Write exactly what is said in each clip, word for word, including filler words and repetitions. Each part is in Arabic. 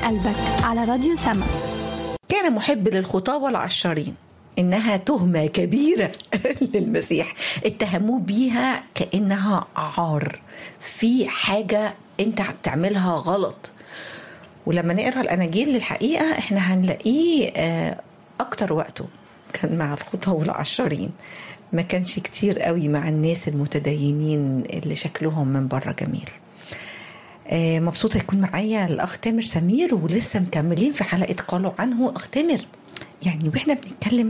قلبك على راديو سما. كان محب للخطاة والعشارين إنها تهمة كبيرة للمسيح، اتهموه بيها كأنها عار، في حاجة انت بتعملها غلط. ولما نقرأ الأناجيل للحقيقة احنا هنلاقيه أكتر وقته كان مع الخطاة والعشارين، ما كانش كتير قوي مع الناس المتدينين اللي شكلهم من بره جميل. مبسوطة يكون معايا الأخ تامر سمير، ولسه مكملين في حلقة قالوا عنه. أخ تامر، يعني وإحنا بنتكلم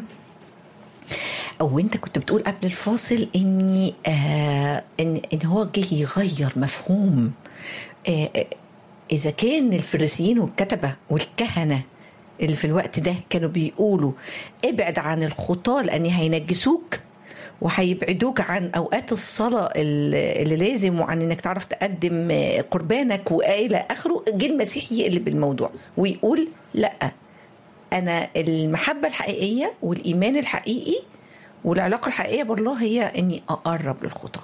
أو أنت كنت بتقول قبل الفاصل إني آه إن, إن هو جه يغير مفهوم. آه إذا كان الفريسيين والكتبة والكهنة اللي في الوقت ده كانوا بيقولوا ابعد عن الخطاة لأن هينجسوك وهيبعدوك عن أوقات الصلاة اللي لازم وعن إنك تعرف تقدم قربانك وإلى آخره، جه المسيح يقلب الموضوع ويقول لأ، أنا المحبة الحقيقية والإيمان الحقيقي والعلاقة الحقيقية بالله هي إني أقرب للخطاة.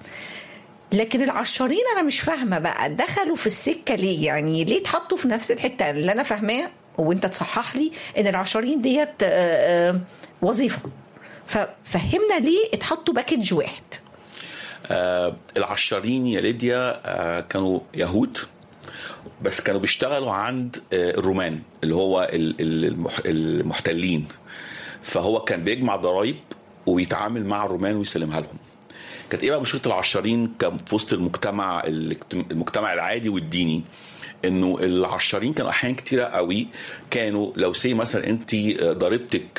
لكن العشارين أنا مش فاهمة بقى دخلوا في السكة ليه، يعني ليه تحطوا في نفس الحتة اللي أنا فاهماه وإنت تصحح لي إن العشارين ديت وظيفة، ففهمنا ليه اتحطوا باكج واحد. آه العشارين يا ليديا آه كانوا يهود، بس كانوا بيشتغلوا عند آه الرومان اللي هو المح المحتلين، فهو كان بيجمع ضرائب ويتعامل مع الرومان ويسلمها لهم. كانت ايه بقى مشكله العشارين كان في وسط المجتمع المجتمع العادي والديني؟ انه العشارين كانوا احيان كتيره قوي كانوا لو سي مثلا انت ضريبتك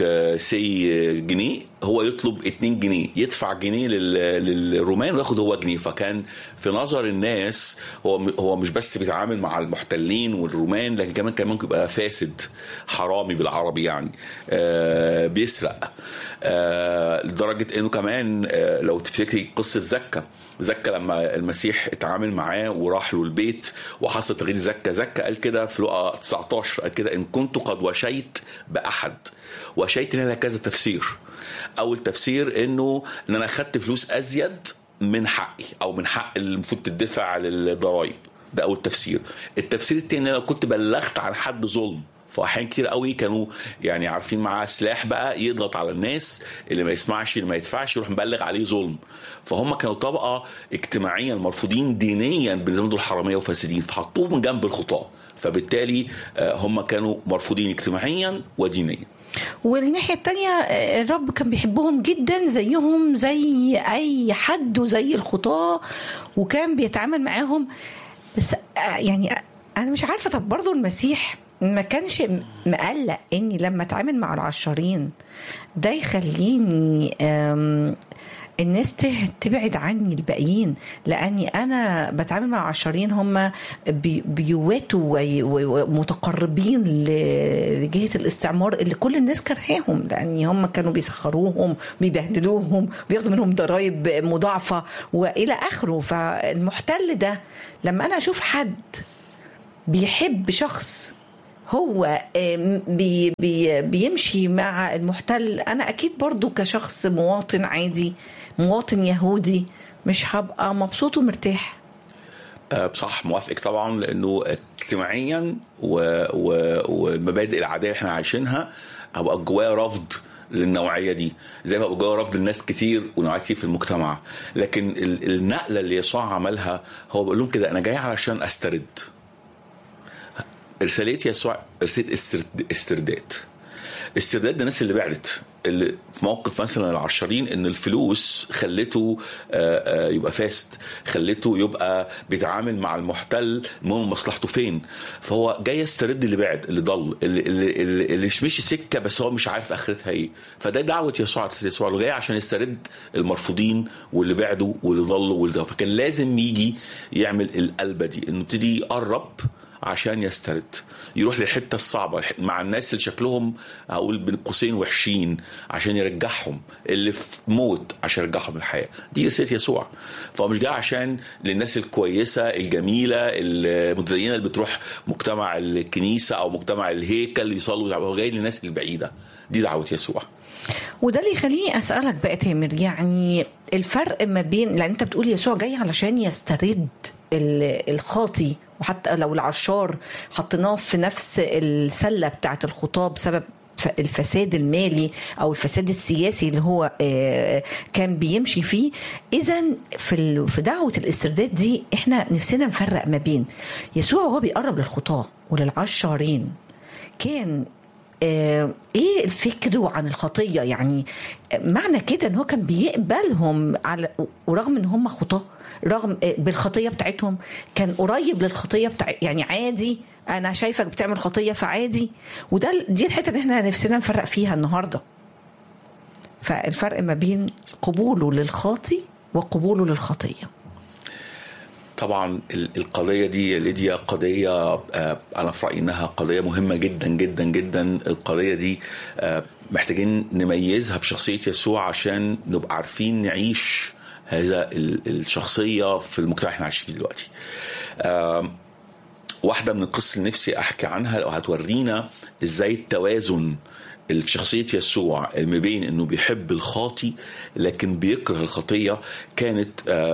سي جنيه، هو يطلب اتنين جنيه، يدفع جنيه للرومان وياخد هو جنيه. فكان في نظر الناس هو هو مش بس بيتعامل مع المحتلين والرومان، لكن كمان كان ممكن يبقى فاسد، حرامي بالعربي يعني، آه بيسرق. آه لدرجه انه كمان آه لو تفتكري قصه زكا زكا لما المسيح اتعامل معاه وراح له البيت وحصل تغيير زكا زكا قال كده في لقا تسعتاشر، قال كده إن كنت قد وشيت بأحد. وشيت لها كذا تفسير. أول تفسير إنه إن أنا أخدت فلوس أزيد من حقي أو من حق المفروض تدفع للضرائب، ده أول تفسير. التفسير التاني لو كنت بلغت عن حد ظلم، فأحيان كتير قوي كانوا يعني عارفين معاه سلاح بقى يضغط على الناس، اللي ما يسمعش اللي ما يدفعش يروح مبلغ عليه ظلم. فهم كانوا طبقة اجتماعيا مرفوضين دينيا بالنسبة دول حرامية وفاسدين، فحطوه من جنب الخطاة، فبالتالي هم كانوا مرفوضين اجتماعيا ودينيا. والناحية التانية الرب كان بيحبهم جدا زيهم زي أي حد وزي الخطاة، وكان بيتعامل معاهم. بس يعني أنا مش عارفة، طب برضو المسيح ما كانش مقلق اني لما اتعامل مع العشارين ده يخليني الناس تبعد عني الباقيين، لاني انا بتعامل مع عشارين هم بيواتوا ومتقربين لجهة الاستعمار اللي كل الناس كرهاهم، لان هم كانوا بيسخروهم بيبهدلوهم بياخدوا منهم ضرائب مضاعفة والى اخره. فالمحتل ده لما انا اشوف حد بيحب شخص هو بي بي بيمشي مع المحتل، أنا أكيد برضو كشخص مواطن عادي مواطن يهودي مش هبقى مبسوط ومرتاح. بصح موافقك طبعا، لأنه اجتماعيا ومبادئ العادية احنا عايشينها هبقى جوايا رفض للنوعية دي، زي ما بقى جوايا رفض للناس كتير ونوعيات كتير في المجتمع. لكن النقلة اللي يسوع عملها هو بقول لهم كده أنا جاي علشان أسترد. رسالة يسوع رسالة استرداد. استرداد الناس اللي بعدت، اللي في موقف مثلا العشرين ان الفلوس خلته يبقى فاسد، خلته يبقى بيتعامل مع المحتل المهم مصلحته فين. فهو جاي يسترد اللي بعد، اللي ضل، اللي, اللي, اللي مش سكة بس هو مش عارف اخرتها ايه. فده دعوة يسوع، رسالة يسوع اللي جاي عشان يسترد المرفوضين واللي بعدوا واللي ضلوا واللي. فكان لازم يجي يعمل القلبة دي، انه ابتدي يقرب عشان يسترد، يروح للحتة الصعبة مع الناس اللي شكلهم هقول بين قوسين وحشين عشان يرجعهم، اللي في موت عشان يرجعهم الحياة. دي رسالة يسوع. فهو مش جاي عشان للناس الكويسة الجميلة المتدينة اللي بتروح مجتمع الكنيسة أو مجتمع الهيكل يصلوا، هو جاي للناس البعيدة. دي دعوة يسوع. وده اللي يخليني أسألك بقى تامر، يعني الفرق ما بين، لأن أنت بتقول يسوع جاي علشان يسترد الخاطي وحتى لو العشار حطيناه في نفس السلة بتاعت الخطاة بسبب الفساد المالي أو الفساد السياسي اللي هو كان بيمشي فيه. إذن في في دعوة الاسترداد دي إحنا نفسنا نفرق ما بين يسوع وهو بيقرب للخطاة وللعشارين كان آه ايه الفكر عن الخطيه. يعني معنى كده ان هو كان بيقبلهم على ورغم ان هم خطاه، رغم آه بالخطيه بتاعتهم كان قريب للخطيه بتاع، يعني عادي انا شايفك بتعمل خطيه فعادي. وده دي الحته اللي احنا نفسنا نفرق فيها النهارده. فالفرق ما بين قبوله للخاطي وقبوله للخطيه. طبعا القضية دي ليديا قضية أنا في رأيي إنها قضية مهمة جدا جدا جدا. القضية دي محتاجين نميزها في شخصية يسوع عشان نبقى عارفين نعيش هذا الشخصية في المجتمع احنا عايشين دلوقتي. واحدة من القصص اللي نفسي أحكي عنها لو هتورينا إزاي التوازن في شخصية يسوع ما بين انه بيحب الخاطي لكن بيكره الخطية، كانت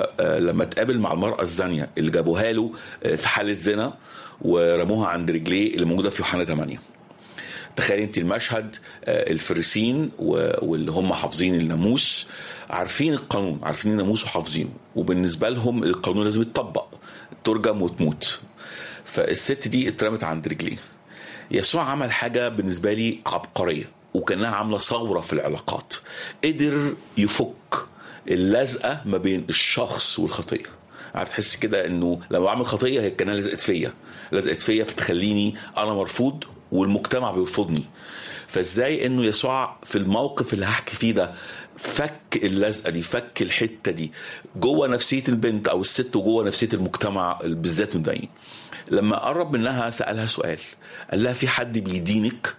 لما تقابل مع المرأة الزانية اللي جابوها له في حالة زنا ورموها عند رجليه اللي موجودة في يوحنا ثمانية. تخيلي انت المشهد، الفريسين واللي هم حافظين الناموس عارفين القانون، عارفين الناموس وحافظينه، وبالنسبة لهم القانون لازم يتطبق، ترجم وتموت. فالست دي اترمت عند رجليه. يسوع عمل حاجة بالنسبة لي عبقرية وكانها عاملة ثورة في العلاقات. قدر يفك اللزقة ما بين الشخص والخطية. عارف تحس كده انه لما بعمل خطية هي كانها لزقت فيا لزقت فيا فتخليني انا مرفوض والمجتمع بيرفضني. فازاي انه يسوع في الموقف اللي هحكي فيه ده فك اللزقة دي، فك الحتة دي جوه نفسية البنت او الست وجوه نفسية المجتمع بالذات مدين. لما قرب منها سألها سؤال، قال لها في حد بيدينك؟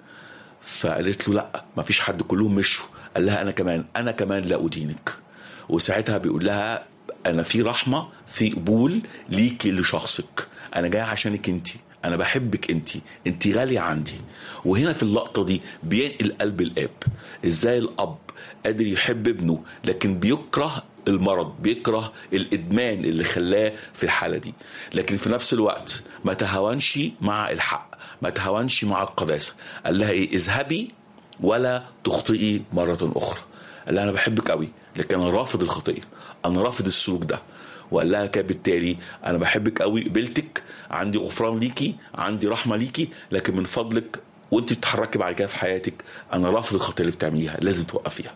فقالت له لا ما فيش حد، كلهم مشوا. قال لها أنا كمان أنا كمان لا أدينك. وساعتها بيقول لها أنا في رحمة في قبول ليكي لشخصك، أنا جاي عشانك انتي، أنا بحبك انتي، انتي غالية عندي. وهنا في اللقطة دي بينقل قلب الأب إزاي الأب قادر يحب ابنه لكن بيكره المرض، بيكره الإدمان اللي خلاه في الحالة دي، لكن في نفس الوقت ما تهاونش مع الحق، ما تهاونش مع القداسة. قال لها إيه؟ اذهبي ولا تخطئي مرة أخرى. قال لها أنا بحبك قوي لكن أنا رافض الخطية، أنا رافض السلوك ده. وقال لها بالتالي أنا بحبك قوي، قبلتك، عندي غفران ليكي، عندي رحمة ليكي، لكن من فضلك وانت بتتحركي بعد كده في حياتك أنا رافض الخطية اللي بتعمليها، لازم توقفيها.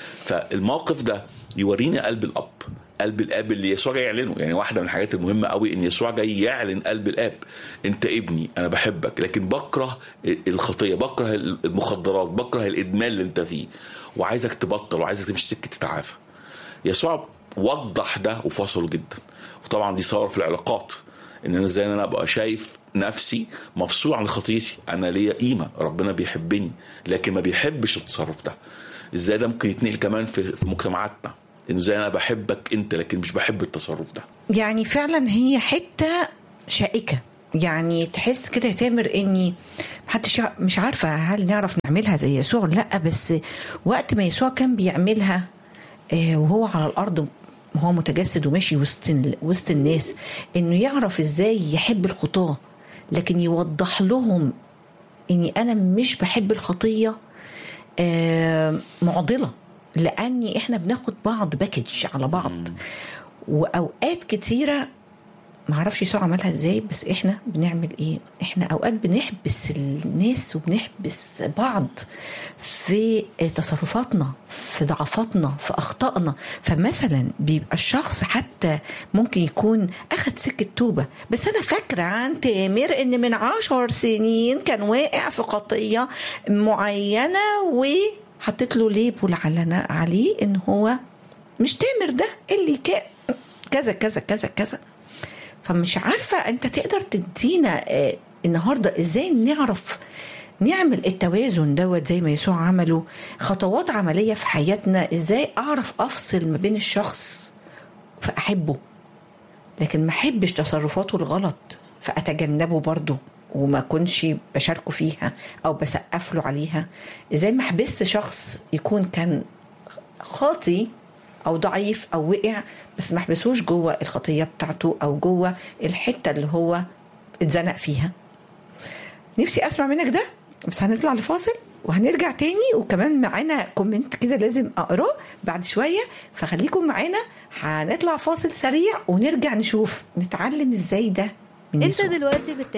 فالموقف ده يوريني قلب الأب، قلب الأب اللي يسوع جاي يعلنه. يعني واحدة من الحاجات المهمة قوي إن يسوع جاي يعلن قلب الأب، أنت ابني أنا بحبك لكن بكره الخطية، بكره المخدرات، بكره الإدمان اللي أنت فيه، وعايزك تبطل وعايزك تمشي سكة تتعافى. يسوع وضح ده وفصله جدا. وطبعا دي صار في العلاقات، إن أنا إزاي أنا أبقى شايف نفسي مفصول عن خطيتي، أنا ليا قيمة، ربنا بيحبني لكن ما بيحبش التصرف ده. ازاي ده ممكن يتنقل كمان في مجتمعاتنا، انه زي انا بحبك انت لكن مش بحب التصرف ده. يعني فعلا هي حته شائكه، يعني تحس كده يا تامر اني محدش مش عارفه هل نعرف نعملها زي يسوع لا، بس وقت ما يسوع كان بيعملها وهو على الارض وهو متجسد وماشي وسط وسط الناس، انه يعرف ازاي يحب الخطاه لكن يوضح لهم اني انا مش بحب الخطيه معضلة، لأني إحنا بناخد بعض باكج على بعض. مم. وأوقات كتيرة معرفش يسوع عملها إزاي، بس إحنا بنعمل إيه؟ إحنا أوقات بنحبس الناس وبنحبس بعض في تصرفاتنا، في ضعفاتنا، في أخطائنا. فمثلا بيبقى الشخص حتى ممكن يكون أخد سكة توبة، بس أنا فاكرة عن تامر إن من عشر سنين كان واقع في خطية معينة وحطت له ليبل عليه إن هو مش تامر ده اللي كان كذا كذا كذا كذا. فمش عارفة أنت تقدر تدينا النهاردة إزاي نعرف نعمل التوازن دوت زي ما يسوع عمله، خطوات عملية في حياتنا، إزاي أعرف أفصل ما بين الشخص فأحبه لكن ما أحبش تصرفاته الغلط فأتجنبه برضه وما كنش بشاركه فيها أو بسقف له عليها. إزاي ما أحبس شخص يكون كان خاطي أو ضعيف أو وقع بس ما حبسوش جوه الخطية بتاعته أو جوه الحتة اللي هو اتزنق فيها. نفسي اسمع منك ده، بس هنطلع لفاصل وهنرجع تاني، وكمان معانا كومنت كده لازم اقراه بعد شويه، فخليكم معانا. هنطلع فاصل سريع ونرجع نشوف نتعلم ازاي ده من انت يسوع. دلوقتي